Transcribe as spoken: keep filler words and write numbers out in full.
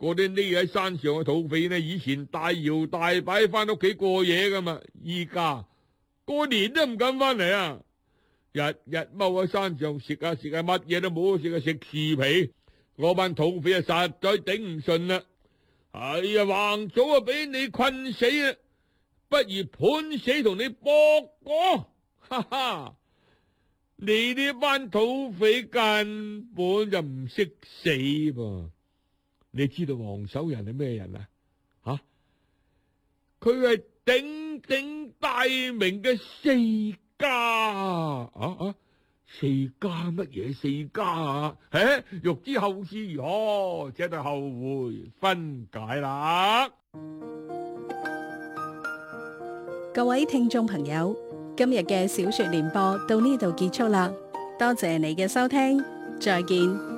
嗰啲匿喺山上嘅土匪呢，以前大搖大擺翻屋企過夜噶嘛，依家過年都唔敢翻嚟啊！日日踎喺山上食下食下，乜嘢都冇食啊，食樹皮。嗰班土匪啊，實在頂唔順啦！哎呀，橫早啊俾你困死啊，不如判死同你搏過，哈哈！你呢班土匪根本就唔識死噃！你知道黃守仁係咩人啊？吓，佢係鼎鼎大名嘅四家啊啊！四家乜嘢四家啊？誒，欲知後事如何，且待後回分解啦。 各位聽眾朋友，今日嘅小說聯播到呢度結束啦，多謝你嘅收聽，再見。